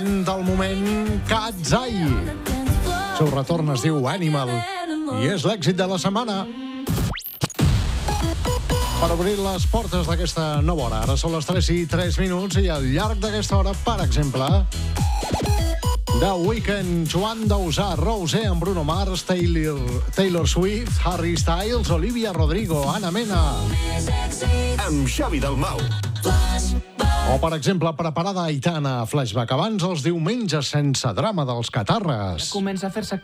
del moment, Katzai. El seu retorn es diu Animal i és l'èxit de la setmana. Per obrir les portes d'aquesta nova hora, ara són les 3:03 i al llarg d'aquesta hora, per exemple, The Weeknd, Joan Dausà, Rosé amb Bruno Mars, Taylor Swift, Harry Styles, Olivia Rodrigo, Ana Mena. Amb Xavi Dalmau. O, per exemple, preparada Aitana, Flashback abans els diumenges sense drama dels Catarres. Comença a fer-se